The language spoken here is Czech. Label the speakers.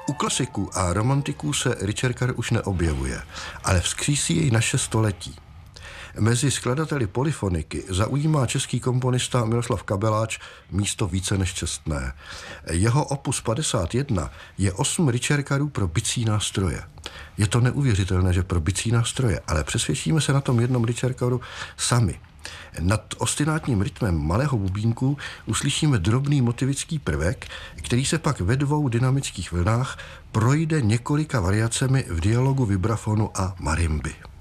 Speaker 1: U klasiků a romantiků se Richard Carr už neobjevuje, ale vzkřísí jej naše století. Mezi skladateli polyfoniky zaujímá český komponista Miroslav Kabeláč místo více než čestné. Jeho opus 51 je 8 Richard Carrů pro bicí nástroje. Je to neuvěřitelné, že pro bicí nástroje, ale přesvědčíme se na tom jednom Richard Carru sami. Nad ostinátním rytmem malého bubínku uslyšíme drobný motivický prvek, který se pak ve 2 dynamických vlnách projde několika variacemi v dialogu vibrafonu a marimby.